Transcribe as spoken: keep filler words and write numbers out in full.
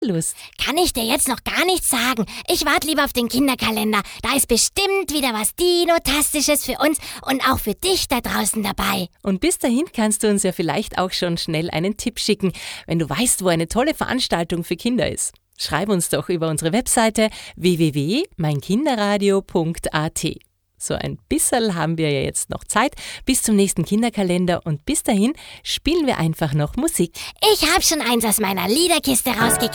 Lust? Kann ich dir jetzt noch gar nichts sagen. Ich warte lieber auf den Kinderkalender. Da ist bestimmt wieder was Dinotastisches für uns und auch für dich da draußen dabei. Und bis dahin kannst du uns ja vielleicht auch schon schnell einen Tipp schicken, wenn du weißt, wo eine tolle Veranstaltung für Kinder ist. Schreib uns doch über unsere Webseite w w w punkt mein kinderradio punkt a t. So ein bisschen haben wir ja jetzt noch Zeit bis zum nächsten Kinderkalender und bis dahin spielen wir einfach noch Musik. Ich habe schon eins aus meiner Liederkiste rausgekriegt.